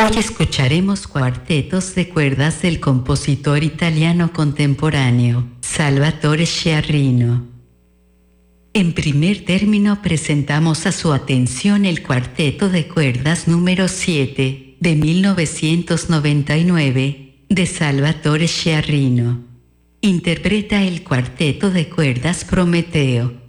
Hoy escucharemos cuartetos de cuerdas del compositor italiano contemporáneo, Salvatore Sciarrino. En primer término presentamos a su atención el cuarteto de cuerdas número 7, de 1999, de Salvatore Sciarrino. Interpreta el cuarteto de cuerdas Prometeo.